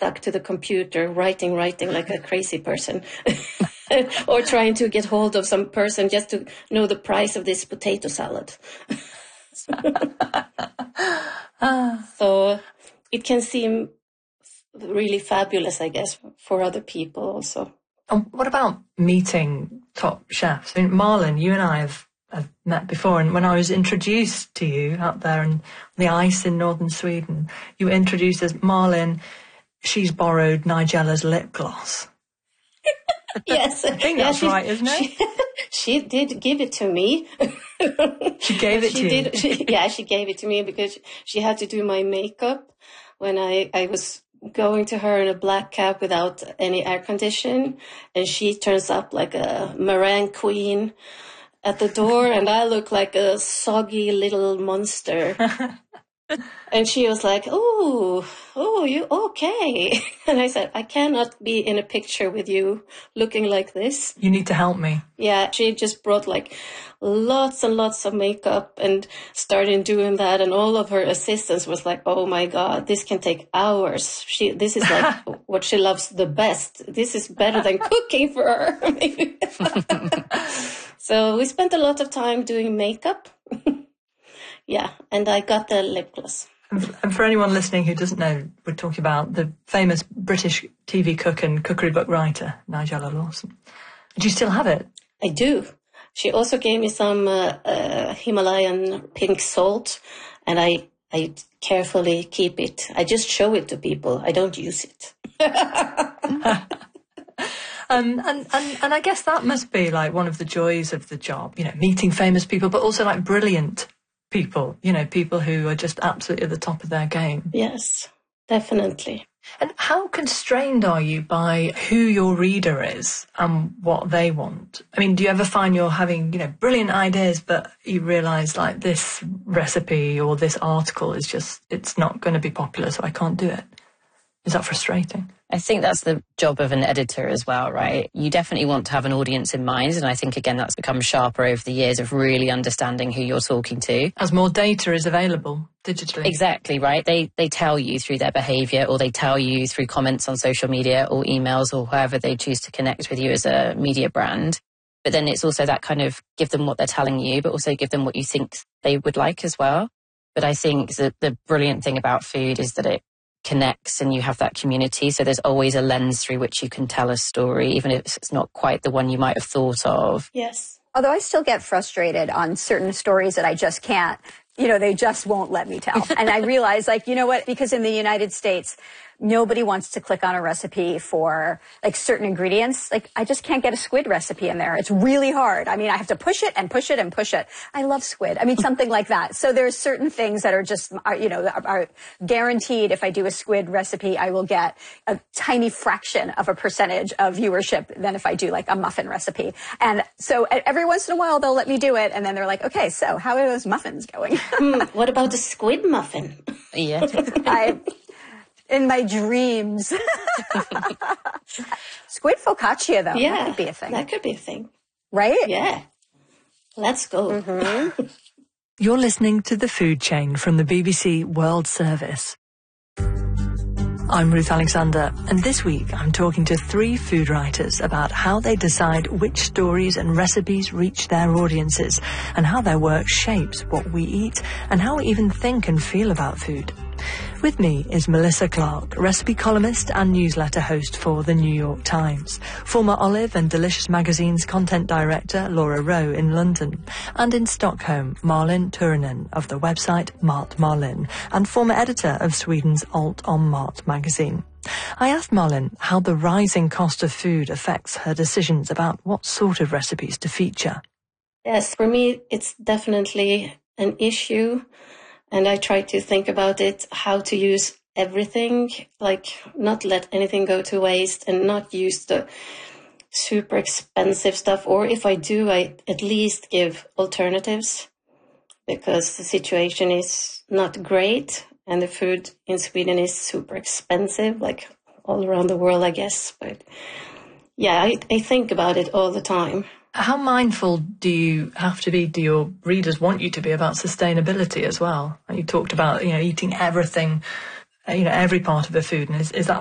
stuck to the computer, writing like a crazy person. Or trying to get hold of some person just to know the price of this potato salad. So it can seem really fabulous, I guess, for other people also. And what about meeting top chefs? I mean, Malin, you and I have met before, and when I was introduced to you out there on the ice in northern Sweden, you were introduced as Malin. She's borrowed Nigella's lip gloss. Yes. I think that's right, isn't it? She did give it to me. She gave it to you? Yeah, she gave it to me because she had to do my makeup when I was going to her in a black cap without any air condition, and she turns up like a meringue queen at the door, and I look like a soggy little monster. And she was like, oh, you okay? And I said, I cannot be in a picture with you looking like this. You need to help me. Yeah, she just brought like lots and lots of makeup and started doing that. And all of her assistants was like, oh my God, this can take hours. This is like what she loves the best. This is better than cooking for her. So we spent a lot of time doing makeup. Yeah, and I got the lip gloss. And for anyone listening who doesn't know, we're talking about the famous British TV cook and cookery book writer, Nigella Lawson. Do you still have it? I do. She also gave me some Himalayan pink salt, and I carefully keep it. I just show it to people. I don't use it. And I guess that must be like one of the joys of the job, you know, meeting famous people, but also like brilliant people, you know, people who are just absolutely at the top of their game. Yes, definitely. And how constrained are you by who your reader is and what they want? I mean, do you ever find you're having, you know, brilliant ideas, but you realise like this recipe or this article is just, it's not going to be popular, so I can't do it? Is that frustrating? I think that's the job of an editor as well, right? You definitely want to have an audience in mind. And I think, again, that's become sharper over the years of really understanding who you're talking to. As more data is available digitally. Exactly, right? They tell you through their behaviour, or they tell you through comments on social media or emails or however they choose to connect with you as a media brand. But then it's also that kind of give them what they're telling you, but also give them what you think they would like as well. But I think that the brilliant thing about food is that it connects and you have that community, so there's always a lens through which you can tell a story, even if it's not quite the one you might have thought of. Yes. Although I still get frustrated on certain stories that I just can't, you know, they just won't let me tell. And I realize, like, you know what, because in the United States, nobody wants to click on a recipe for like certain ingredients. Like, I just can't get a squid recipe in there. It's really hard. I mean, I have to push it and push it and push it. I love squid. I mean, something like that. So there's certain things that are just, you know, are guaranteed. If I do a squid recipe, I will get a tiny fraction of a percentage of viewership than if I do like a muffin recipe. And so every once in a while they'll let me do it. And then they're like, okay, so how are those muffins going? What about the squid muffin? Yeah. In my dreams. Squid focaccia, though. Yeah, that could be a thing. That could be a thing. Right? Yeah. Let's go. Mm-hmm. You're listening to The Food Chain from the BBC World Service. I'm Ruth Alexander, and this week I'm talking to 3 food writers about how they decide which stories and recipes reach their audiences, and how their work shapes what we eat and how we even think and feel about food. With me is Melissa Clark, recipe columnist and newsletter host for The New York Times, former Olive and Delicious Magazine's content director Laura Rowe in London, and in Stockholm, Malin Turunen of the website Mat Malin, and former editor of Sweden's Alt om Mat magazine. I asked Malin how the rising cost of food affects her decisions about what sort of recipes to feature. Yes, for me, it's definitely an issue. And I try to think about it, how to use everything, like not let anything go to waste and not use the super expensive stuff. Or if I do, I at least give alternatives, because the situation is not great and the food in Sweden is super expensive, like all around the world, I guess. But yeah, I think about it all the time. How mindful do you have to be, do your readers want you to be, about sustainability as well? You talked about, you know, eating everything, you know, every part of the food, and is that